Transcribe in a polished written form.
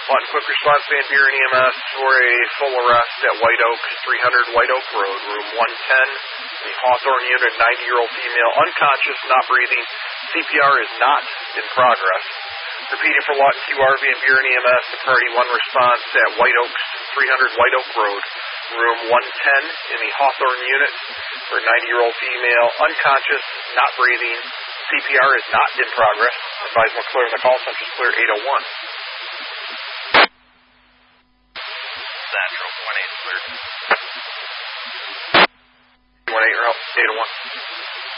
On quick response, Van Buren EMS for a full arrest at White Oak, 300 White Oak Road, room 110. The Hawthorne unit, 90-year-old female, unconscious, not breathing. CPR is not in progress. Repeating for Lawton QR, Van Buren EMS, the priority 1 response at White Oaks, 300 White Oak Road, room 110 in the Hawthorne unit for a 90-year-old female, unconscious, not breathing. CPR is not in progress. Advise when clear in the call center is clear 801. Central 1-8 cleared. 1-8 801.